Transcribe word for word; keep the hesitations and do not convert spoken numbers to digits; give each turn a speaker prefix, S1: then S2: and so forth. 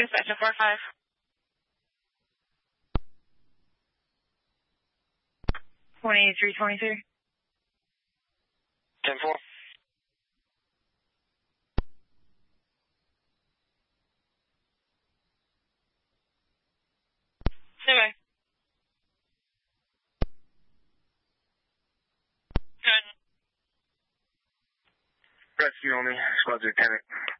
S1: Dispatch four five. one eighty-three twenty-three.
S2: ten four.
S1: Say bye. Good.
S2: Rescue only, squad lieutenant.